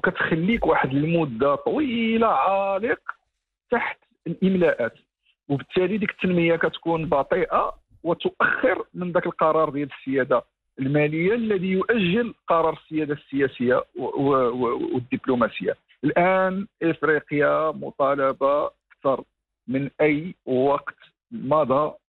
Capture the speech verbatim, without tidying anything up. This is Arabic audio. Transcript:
وكتخليك واحد المده طويله عالق تحت الاملاءات، وبالتالي ديك التنميه كتكون بطيئه وتؤخر من ذاك القرار ديال السياده الماليه الذي يؤجل قرار السياده السياسيه والدبلوماسيه. الان افريقيا مطالبه اكثر من اي وقت مضى